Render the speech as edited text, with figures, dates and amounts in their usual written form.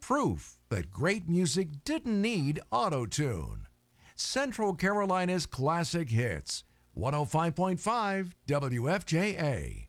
proof that great music didn't need auto-tune. Central Carolina's classic hits, 105.5 WFJA.